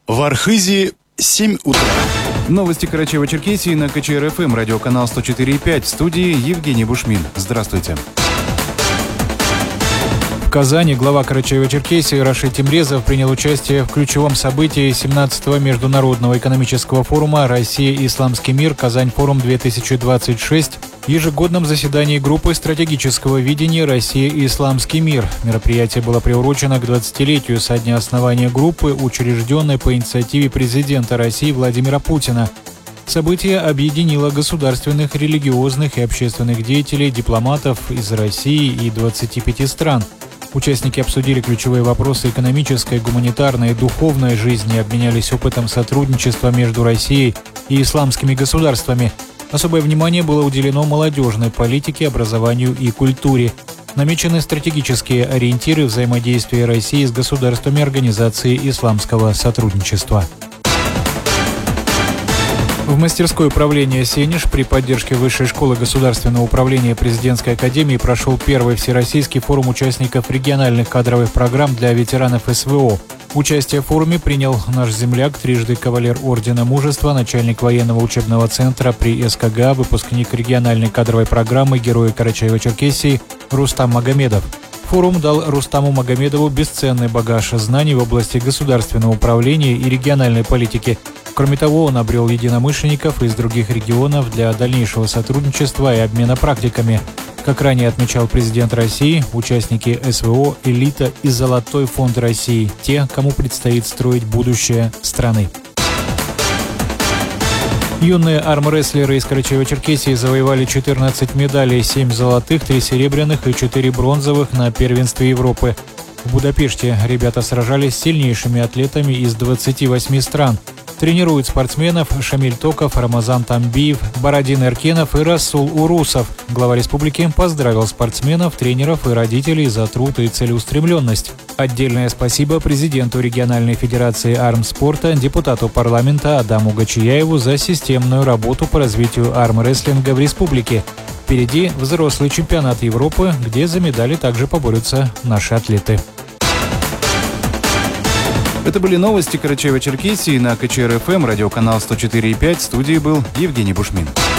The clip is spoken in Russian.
В Архизе 7 утра. Новости Карачаево-Черкесии на КЧР-ФМ, радиоканал 104,5, в студии Евгений Бушмин. Здравствуйте. В Казани глава Карачаево-Черкесии Рашид Тимрезов принял участие в ключевом событии 17-го Международного экономического форума «Россия и исламский мир. Казань-форум-2026», ежегодном заседании группы стратегического видения «Россия и исламский мир». Мероприятие было приурочено к 20-летию со дня основания группы, учрежденной по инициативе президента России Владимира Путина. Событие объединило государственных, религиозных и общественных деятелей, дипломатов из России и 25 стран. Участники обсудили ключевые вопросы экономической, гуманитарной и духовной жизни и обменялись опытом сотрудничества между Россией и исламскими государствами. Особое внимание было уделено молодежной политике, образованию и культуре. Намечены стратегические ориентиры взаимодействия России с государствами Организации исламского сотрудничества. В мастерской управления «Сенеж» при поддержке Высшей школы государственного управления Президентской академии прошел первый всероссийский форум участников региональных кадровых программ для ветеранов СВО. Участие в форуме принял наш земляк, трижды кавалер Ордена Мужества, начальник военного учебного центра при СКГА, выпускник региональной кадровой программы «Герои Карачаево-Черкесии» Рустам Магомедов. Форум дал Рустаму Магомедову бесценный багаж знаний в области государственного управления и региональной политики. Кроме того, он обрел единомышленников из других регионов для дальнейшего сотрудничества и обмена практиками. Как ранее отмечал президент России, участники СВО – элита и золотой фонд России, те, кому предстоит строить будущее страны. Юные армрестлеры из Карачаево-Черкесии завоевали 14 медалей, 7 золотых, 3 серебряных и 4 бронзовых на первенстве Европы. В Будапеште ребята сражались с сильнейшими атлетами из 28 стран. Тренируют спортсменов Шамиль Токов, Рамазан Тамбиев, Бородин Эркенов и Расул Урусов. Глава республики поздравил спортсменов, тренеров и родителей за труд и целеустремленность. Отдельное спасибо президенту региональной федерации армспорта, депутату парламента Адаму Гачияеву за системную работу по развитию армрестлинга в республике. Впереди взрослый чемпионат Европы, где за медали также поборются наши атлеты. Это были новости Карачаево-Черкесии на КЧР-ФМ, радиоканал 104,5. В студии был Евгений Бушмин.